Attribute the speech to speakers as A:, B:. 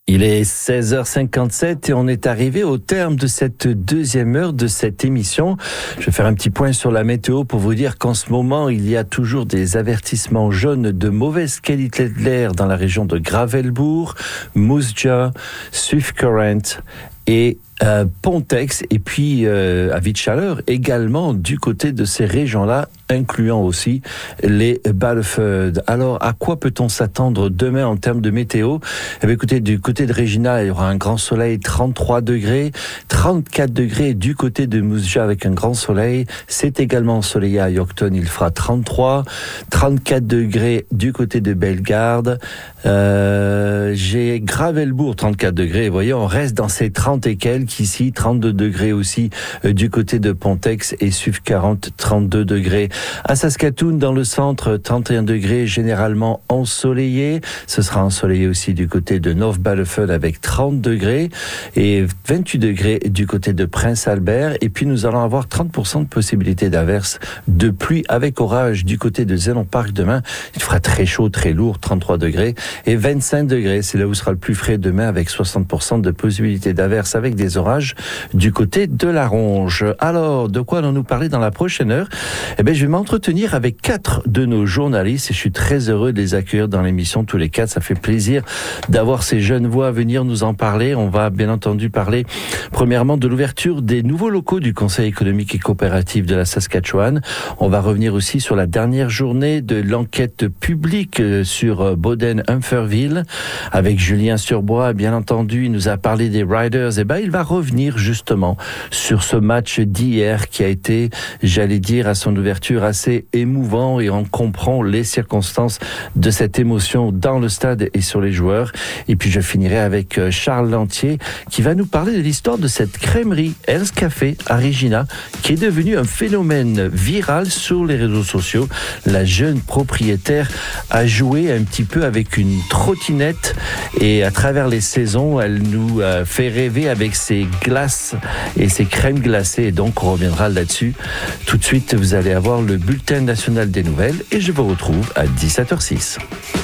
A: Il est 16h57 et on est arrivé au terme de cette deuxième heure de cette émission. Je vais faire un petit point sur la météo pour vous dire qu'en ce moment, il y a toujours des avertissements jaunes de mauvaise qualité de l'air dans la région de Gravelbourg, Moose Jaw, Swift Current et Pontex, et puis avis de chaleur également du côté de ces régions-là, incluant aussi les Ballefeuilles. Alors, à quoi peut-on s'attendre demain en termes de météo? Eh bien, écoutez, du côté de Regina, il y aura un grand soleil, 33 degrés, 34 degrés du côté de Moose Jaw avec un grand soleil. C'est également ensoleillé à Yorkton, il fera 33, 34 degrés du côté de Bellegarde. J'ai Gravelbourg, 34 degrés. Vous voyez, on reste dans ces 30 et quelques ici, 32 degrés aussi du côté de Pontex et Swift 40, 32 degrés. À Saskatoon, dans le centre, 31 degrés, généralement ensoleillé. Ce sera ensoleillé aussi du côté de North Ballefeuille avec 30 degrés et 28 degrés du côté de Prince Albert. Et puis, nous allons avoir 30% de possibilité d'averse, de pluie avec orage du côté de Zénon Park demain. Il fera très chaud, très lourd, 33 degrés et 25 degrés. C'est là où sera le plus frais demain avec 60% de possibilité d'averse avec des orages du côté de la Ronge. Alors, de quoi allons-nous parler dans la prochaine heure? Eh bien, je vais m'entretenir avec 4 de nos journalistes et je suis très heureux de les accueillir dans l'émission tous les 4. Ça fait plaisir d'avoir ces jeunes voix venir nous en parler. On va bien entendu parler premièrement de l'ouverture des nouveaux locaux du Conseil économique et coopératif de la Saskatchewan. On va revenir aussi sur la dernière journée de l'enquête publique sur Boden-Humphorville avec Julien Surbois. Bien entendu, il nous a parlé des Riders. Et ben, il va revenir justement sur ce match d'hier qui a été, j'allais dire, à son ouverture assez émouvant et on comprend les circonstances de cette émotion dans le stade et sur les joueurs. Et puis je finirai avec Charles Lantier qui va nous parler de l'histoire de cette crèmerie Hell's Café à Regina qui est devenue un phénomène viral sur les réseaux sociaux. La jeune propriétaire a joué un petit peu avec une trottinette et à travers les saisons, elle nous fait rêver avec ses glaces et ses crèmes glacées. Et donc on reviendra là-dessus. Tout de suite, vous allez avoir le bulletin national des nouvelles et je vous retrouve à 17h06.